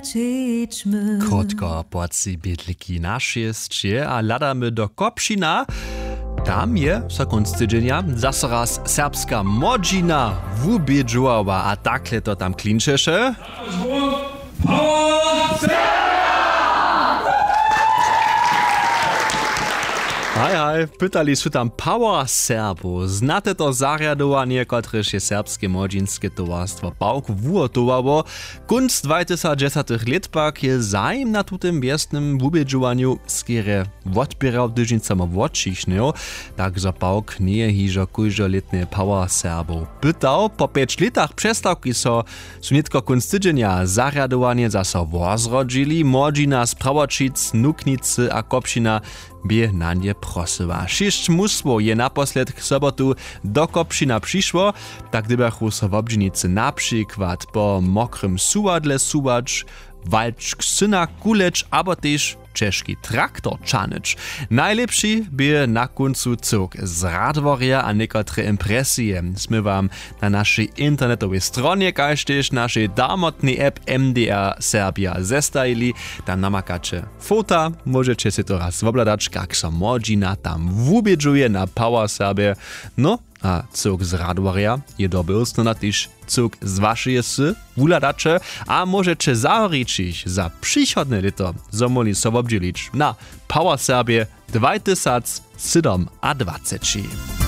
Krótko porcji bydliki našiestie a ladamy do Kopšina. Tam je za konc tydzienia zase raz serbska modžina wubědžovala a takle to tam klinčeše. Hej, pytali su tam Power Serbo. Znate to zariadowanie, kotrež je serbskie modžinske towarstwo Pauk wuotowało. Kunst 2010 let pak je zajem na tutem wiesnym wubědžowaniu skierę wotbierał dyżnicama wotčichnejo, tak za Pauk nie hižo kujžo letne Power Serbo. Pytał, po 5 letach przestawki su nitko kunst tydzienia zariadowanie zasa wozrodzili, modžina z Prawočic, Nuknicy a Kopšina by na nie prosyła. 6 musło je naposled k sobotu do Kopšina przyszło, tak gdybychu so w obdźinicy na przykład po mokrym suwadle suwać, walczk syna kuleć, abo też czeszki traktor czanyć. Najlepszy by na końcu cyrk z Radworja a niekotre impresje. Sme wam na naszej internetowej stronie, kaž też naszej damotnej app MDR Serbia zestajili. Tam namakacie fota, możecie się to raz wobladać, jak so modžina tam wubědžuje na Power Serbie. No, a cyrk z Radworja je dobylstno na tyż cyrk z waszej sy, wuladacze, a możecie zahoričić za przychodne lito, zomoli so obdzielić na Power Serbie 2027.